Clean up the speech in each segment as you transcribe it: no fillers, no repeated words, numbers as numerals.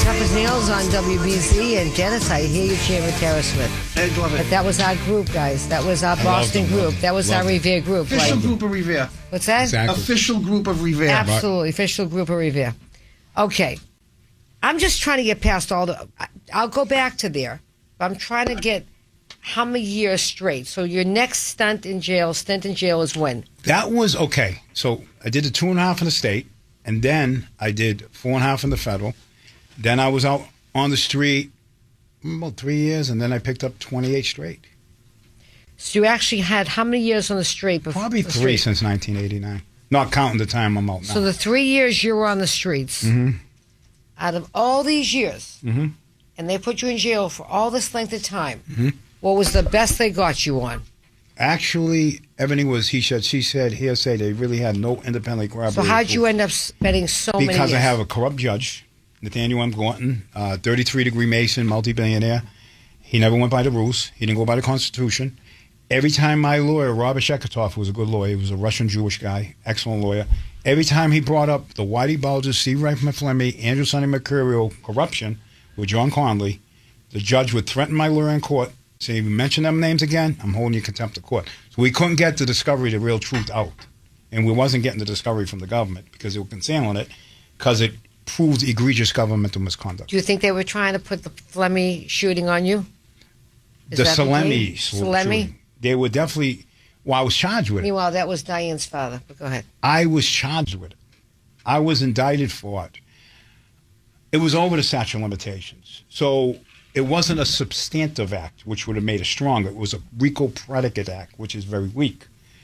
Tough as Nails on WBZ. And Dennis, I hear you cheering Tara Smith. I love it. But that was our group, guys. That was our Boston group. That was our Revere group. Official group of Revere. What's that? Exactly. Official group of Revere. Absolutely. Official group of Revere. Okay. I'm just trying to get past all the... I'll go back to there. I'm trying to get how many years straight. So your next stint in jail is when? That was okay. So I did the 2.5 in the state, and then I did 4.5 in the federal. Then I was out on the street about 3 years, and then I picked up 28 straight. So you actually had how many years on the street before? Probably 3 since 1989. Not counting the time I'm out now. So the 3 years you were on the streets, out of all these years, and they put you in jail for all this length of time, what was the best they got you on? Actually, everything was he said, she said, hearsay. They really had no independent corroboration. So how'd you end up spending so many years? Because I have a corrupt judge, Nathaniel M. Gorton, 33-degree Mason, multi-billionaire. He never went by the rules. He didn't go by the Constitution. Every time my lawyer, Robert Sheketov, who was a good lawyer, he was a Russian-Jewish guy, excellent lawyer, every time he brought up the Whitey Bulger, C. Reifman Fleming, Andrew Sonny Mercurio corruption with John Conley, the judge would threaten my lawyer in court, say, if you mention them names again, I'm holding you in contempt of court. So we couldn't get the discovery, the real truth out. And we wasn't getting the discovery from the government because they were concealing it because it proved egregious governmental misconduct. Do you think they were trying to put the Fleming shooting on you? The Salemi shooting. They were definitely, well, I was charged with it. Meanwhile, that was Diane's father, but go ahead. I was charged with it. I was indicted for it. It was over the statute of limitations. So it wasn't a substantive act, which would have made it stronger. It was a RICO predicate act, which is very weak.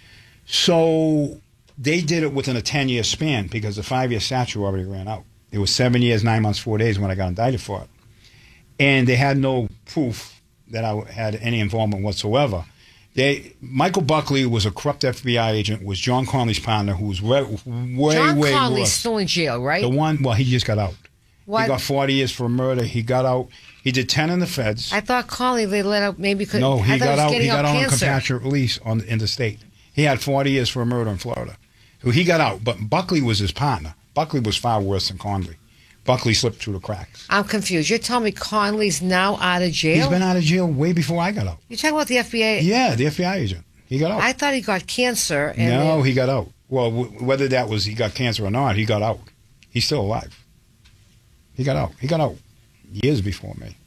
So they did it within a 10-year span because the 5-year statute already ran out. It was 7 years, 9 months, 4 days when I got indicted for it. And they had no proof that I had any involvement whatsoever. Michael Buckley was a corrupt FBI agent, was John Conley's partner, who was way John worse. Conley's still in jail, right? The one, well, he just got out. What? He got 40 years for a murder. He got out. He did 10 in the feds. I thought Conley they let out maybe because no, he got out. He got out on cancer. compassionate release in the state. He had 40 years for a murder in Florida. So he got out, but Buckley was his partner. Buckley was far worse than Conley. Buckley slipped through the cracks. I'm confused. You're telling me Conley's now out of jail? He's been out of jail way before I got out. You're talking about the FBI? Yeah, the FBI agent. He got out. I thought he got cancer. No, he got out. Well, whether that was he got cancer or not, he got out. He's still alive. He got out. He got out years before me.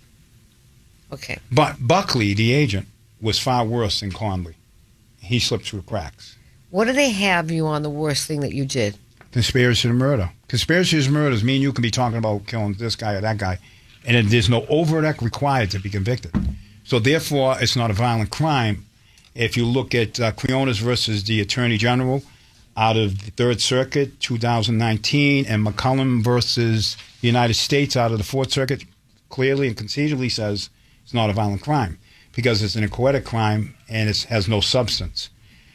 Okay. But Buckley, the agent, was far worse than Conley. He slipped through the cracks. What do they have you on the worst thing that you did? Conspiracy to murder. Conspiracy to murder is me and you can be talking about killing this guy or that guy, and there's no overt act required to be convicted. So therefore, it's not a violent crime. If you look at Quiones versus the Attorney General out of the Third Circuit, 2019, and McCullum versus the United States out of the Fourth Circuit, clearly and conceivably says it's not a violent crime because it's an inchoate crime and it has no substance.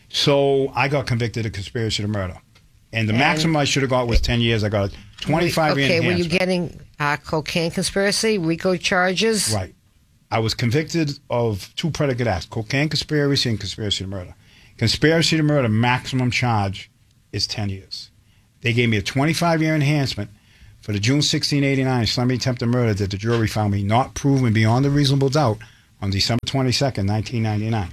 So I got convicted of conspiracy to murder. And the maximum I should have got was 10 years. I got 25 years. Okay, were you getting cocaine conspiracy, RICO charges? Right. I was convicted of 2 predicate acts, cocaine conspiracy and conspiracy to murder. Conspiracy to murder, maximum charge is 10 years. They gave me a 25-year enhancement for the June 1689 Islamic attempted murder that the jury found me not proven beyond a reasonable doubt on December 22nd, 1999,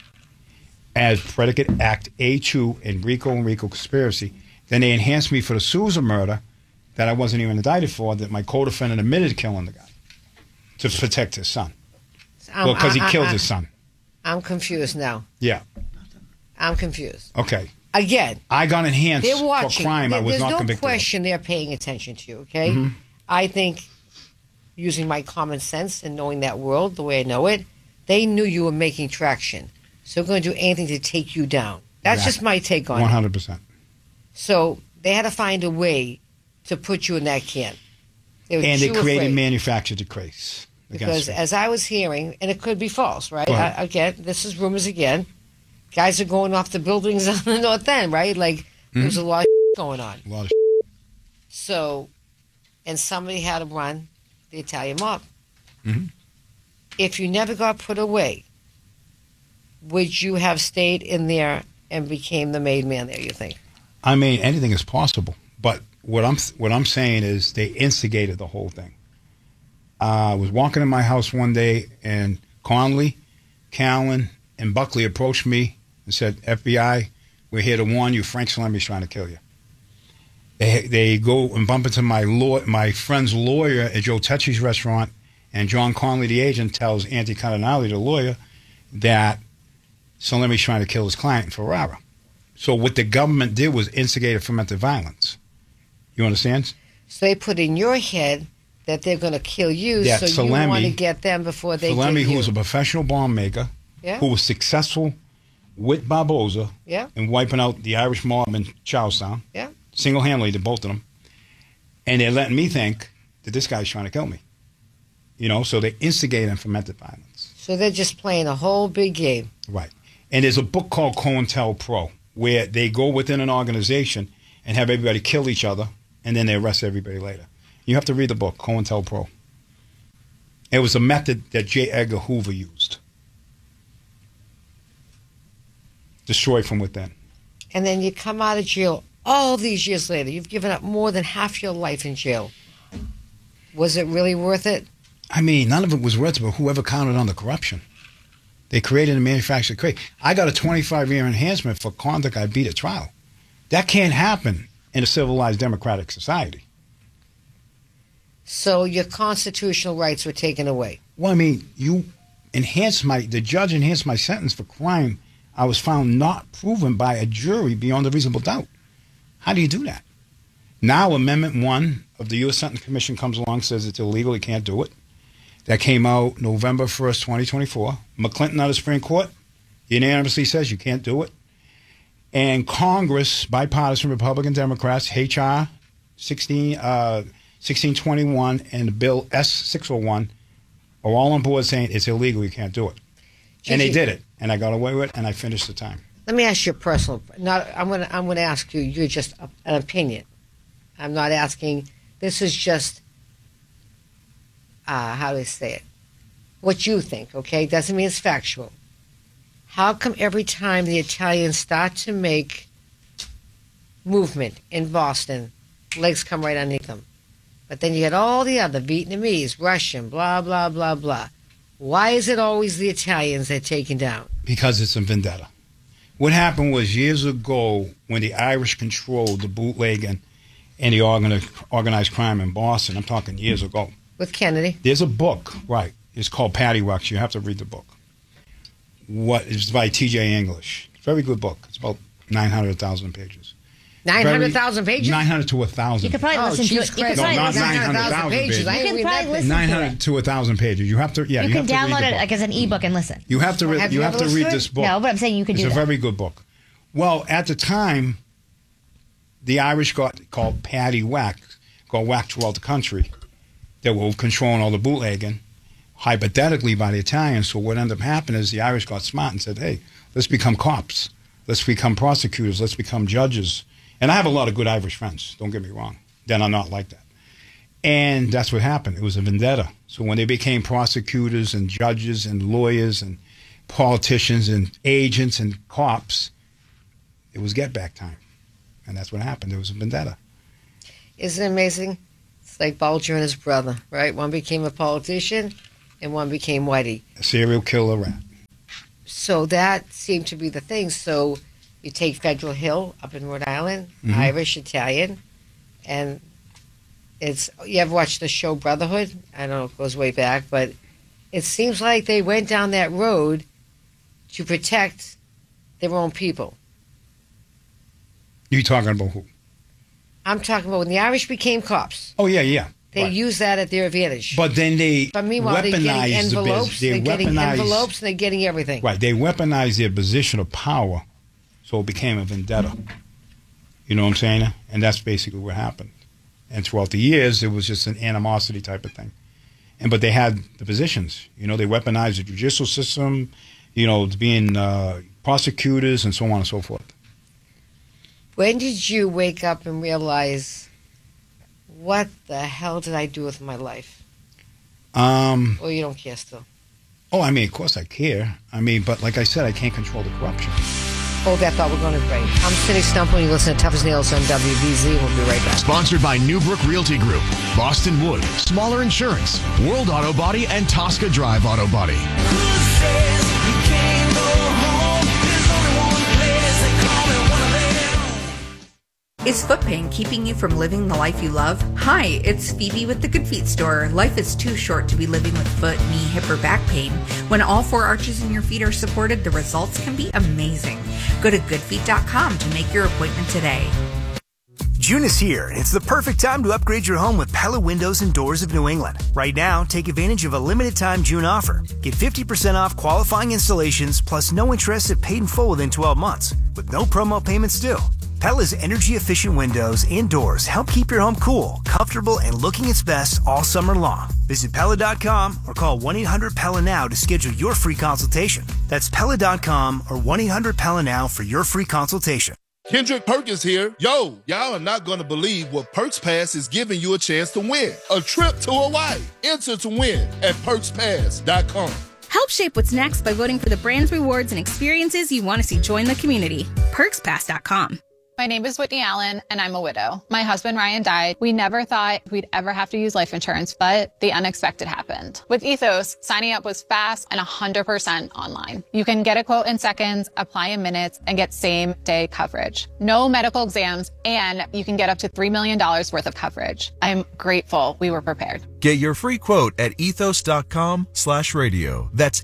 as predicate act A2 in RICO and RICO conspiracy. Then they enhanced me for the Sousa murder that I wasn't even indicted for, that my co-defendant admitted killing the guy to protect his son. Because he killed his son. I'm confused now. Yeah. I'm confused. Okay. Again. I got enhanced they're watching. for crime I was not convicted of. There's no question they're paying attention to you, okay? I think, using my common sense and knowing that world the way I know it, they knew you were making traction. So they're going to do anything to take you down. That's just my take on it. 100%. So they had to find a way to put you in that can. And they created manufactured the case. Because as I was hearing, and it could be false, right? Again, this is rumors again. Guys are going off the buildings on the north end, right? Like, there's a lot of going on. A lot of So, and somebody had to run the Italian mob. Mm-hmm. If you never got put away, would you have stayed in there and became the made man there, you think? I mean, anything is possible. But what I'm saying is they instigated the whole thing. I was walking in my house one day, and Conley, Callan, and Buckley approached me and said, FBI, we're here to warn you, Frank Salemmi's trying to kill you. They go and bump into my friend's lawyer at Joe Tecci's restaurant, and John Conley, the agent, tells Andy Cardinale, the lawyer, that Salemmi's trying to kill his client, Ferrara. So what the government did was instigate a fomented violence. You understand? So they put in your head that they're going to kill you, That so you want to get them before they Salemi, get you. who was a professional bomb maker, Yeah. who was successful with Barboza Yeah. in wiping out the Irish mob in Charlestown, Yeah. single-handedly to both of them. And they're letting me think that this guy's trying to kill me. You know, so they instigate and fomented violence. So they're just playing a whole big game. Right. And there's a book called COINTELPRO where they go within an organization and have everybody kill each other, and then they arrest everybody later. You have to read the book, COINTELPRO. It was a method that J. Edgar Hoover used. Destroy from within. And then you come out of jail all these years later. You've given up more than half your life in jail. Was it really worth it? I mean, none of it was worth it, but whoever counted on the corruption. They created and manufactured crazy. I got a 25-year enhancement for conduct I beat at trial. That can't happen in a civilized democratic society. So your constitutional rights were taken away. Well, I mean, the judge enhanced my sentence for crime I was found not proven by a jury beyond a reasonable doubt. How do you do that? Now Amendment 1 of the U.S. Sentencing Commission comes along, says it's illegal, you can't do it. That came out November 1st, 2024. McClinton out of Supreme Court unanimously says you can't do it. And Congress, bipartisan Republican Democrats, H.R. 1621 and Bill S-601 are all on board saying it's illegal, you can't do it. And they did it, and I got away with it, and I finished the time. Let me ask you a personal. I'm going to ask you. You're just an opinion. I'm not asking. This is just. How do I say it? What you think? Okay, doesn't mean it's factual. How come every time the Italians start to make movement in Boston, legs come right underneath them, but then you get all the other Vietnamese, Russian, blah blah blah blah. Why is it always the Italians that are taken down? Because it's a vendetta. What happened was years ago when the Irish controlled the bootlegging and the organized crime in Boston, I'm talking years ago. With Kennedy. There's a book, right. It's called Patty Wacks. You have to read the book. It's by T.J. English. It's a very good book. It's about 900,000 pages. 900,000 pages? 900 to 1,000. You could probably listen to it. You could No, probably not listen 900,000 pages. I You ain't can read probably that listen thing. to 900 to 1,000 pages. You have to, yeah. You have can to read download the it book. like as an ebook and listen. You have to, Have you ever read listened to this it? book. No, but I'm saying you could It's do a that. very good book. Well, at the time, the Irish got called Patty Whack, got whacked throughout the country. They were controlling all the bootlegging, hypothetically by the Italians. So what ended up happening is the Irish got smart and said, hey, let's become cops. Let's become prosecutors. Let's become judges. And I have a lot of good Irish friends, don't get me wrong. Then I'm not like that. And that's what happened. It was a vendetta. So when they became prosecutors and judges and lawyers and politicians and agents and cops, it was get back time. And that's what happened. It was a vendetta. Isn't it amazing? It's like Bulger and his brother, right? One became a politician and one became Whitey. A serial killer rat. So that seemed to be the thing. So you take Federal Hill up in Rhode Island, Irish, Italian, and you ever watch the show Brotherhood? I don't know, it goes way back, but it seems like they went down that road to protect their own people. You talking about who? I'm talking about when the Irish became cops. Oh, yeah. They Right. used that at their advantage. But then they But meanwhile, they're getting weaponized envelopes. the They're getting weaponized, envelopes, and they're getting everything. Right. They weaponized their position of power, so it became a vendetta. You know what I'm saying? And that's basically what happened. And throughout the years, it was just an animosity type of thing. But they had the positions. You know, they weaponized the judicial system, you know, being prosecutors and so on and so forth. When did you wake up and realize, what the hell did I do with my life? Or you don't care still? Oh, I mean, of course I care. I mean, but like I said, I can't control the corruption. hold that thought. We're going to break. I'm Cindy Stumple. You listen to Tough as Nails on WBZ. We'll be right back. Sponsored by Newbrook Realty Group, Boston Wood, Smaller Insurance, World Auto Body, and Tosca Drive Auto Body. Is foot pain keeping you from living the life you love? Hi, it's Phoebe with the Good Feet store. Life is too short to be living with foot, knee, hip, or back pain. When all 4 arches in your feet are supported, the results can be amazing. Go to goodfeet.com to make your appointment today. June is here, and it's the perfect time to upgrade your home with Pella Windows and Doors of New England. Right now, take advantage of a limited-time June offer. Get 50% off qualifying installations, plus no interest if paid in full within 12 months, with no promo payments due. Pella's energy-efficient windows and doors help keep your home cool, comfortable, and looking its best all summer long. Visit Pella.com or call 1-800-PELLA now to schedule your free consultation. That's Pella.com or 1-800-PELLA now for your free consultation. Kendrick Perkins here. Yo, y'all are not going to believe what Perks Pass is giving you a chance to win. A trip to Hawaii. Enter to win at PerksPass.com. Help shape what's next by voting for the brands, rewards, and experiences you want to see join the community. PerksPass.com. My name is Whitney Allen, and I'm a widow. My husband, Ryan, died. We never thought we'd ever have to use life insurance, but the unexpected happened. With Ethos, signing up was fast and 100% online. You can get a quote in seconds, apply in minutes, and get same-day coverage. No medical exams, and you can get up to $3 million worth of coverage. I'm grateful we were prepared. Get your free quote at ethos.com/radio. That's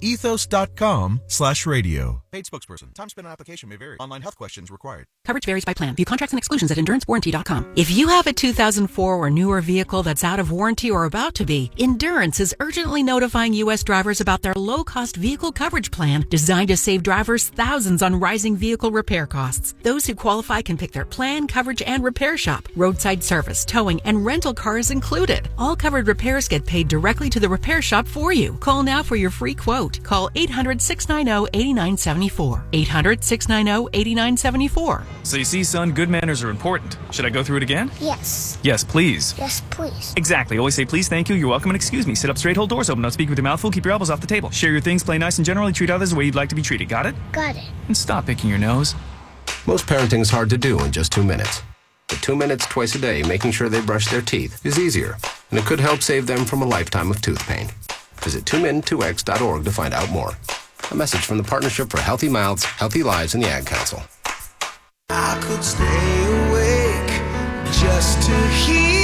ethos.com/radio. Paid spokesperson. Time spent on application may vary. Online health questions required. Coverage varies by plan. View contracts and exclusions at EnduranceWarranty.com. If you have a 2004 or newer vehicle that's out of warranty or about to be, Endurance is urgently notifying U.S. drivers about their low-cost vehicle coverage plan designed to save drivers thousands on rising vehicle repair costs. Those who qualify can pick their plan, coverage, and repair shop. Roadside service, towing, and rental cars included. All covered repairs get paid directly to the repair shop for you. Call now for your free quote. Call 800-690-8974. 800-690-8974. So you see, son, good manners are important. Should I go through it again? Yes. Yes, please. Yes, please. Exactly. Always say please, thank you, you're welcome, and excuse me. Sit up straight, hold doors open, don't speak with your mouth full, keep your elbows off the table. Share your things, play nice, and generally treat others the way you'd like to be treated. Got it? Got it. And stop picking your nose. Most parenting is hard to do in just 2 minutes. But 2 minutes twice a day making sure they brush their teeth is easier, and it could help save them from a lifetime of tooth pain. Visit 2min2x.org to find out more. A message from the Partnership for Healthy Mouths, Healthy Lives, and the Ad Council. I could stay awake just to hear